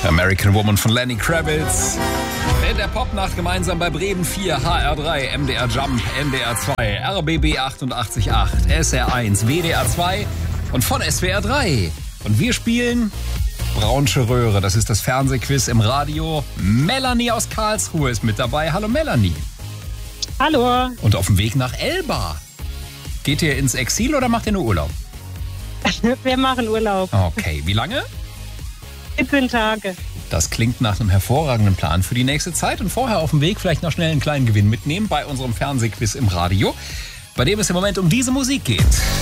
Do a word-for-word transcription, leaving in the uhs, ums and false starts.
American Woman von Lenny Kravitz. In der Popnacht gemeinsam bei Bremen vier, H R drei, M D R Jump, N D R zwei, R B B achtundachtzig Komma acht, S R eins, W D R zwei und von S W R drei. Und wir spielen Braunsche Röhre. Das ist das Fernsehquiz im Radio. Melanie aus Karlsruhe ist mit dabei. Hallo Melanie. Hallo. Und auf dem Weg nach Elba. Geht ihr ins Exil oder macht ihr nur Urlaub? Wir machen Urlaub. Okay, wie lange? vierzehn Tage. Das klingt nach einem hervorragenden Plan für die nächste Zeit. Und vorher auf dem Weg vielleicht noch schnell einen kleinen Gewinn mitnehmen bei unserem Fernsehquiz im Radio, bei dem es im Moment um diese Musik geht.